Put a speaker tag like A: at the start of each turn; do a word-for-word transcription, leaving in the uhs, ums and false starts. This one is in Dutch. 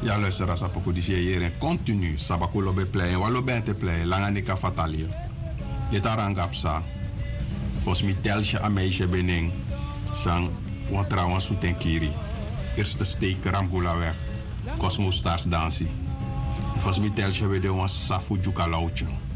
A: Ja, luister, als ik die hier continu, sabakulo be play, walo ben te play, langanika fatalio. Dit arangapsa. Volgens mij tel je aan meisje bening, sang, want trouwens soeten kiri. Eerste steek Ramgula weg, Cosmo Stars dansie. Volgens mij tel je weer de wan safu juka lautje.